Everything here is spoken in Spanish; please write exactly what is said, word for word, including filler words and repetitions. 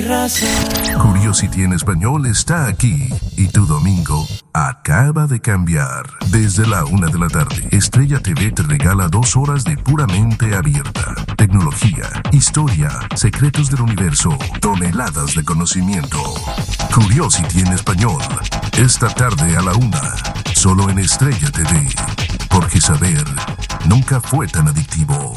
raza. Curiosity en español está aquí y tu domingo acaba de cambiar. Desde la una de la tarde, Estrella T V te regala dos horas de puramente abierta. Tecnología, historia, secretos del universo, toneladas de conocimiento. Curiosity en español, esta tarde a la una, solo en Estrella T V. Porque saber nunca fue tan adictivo.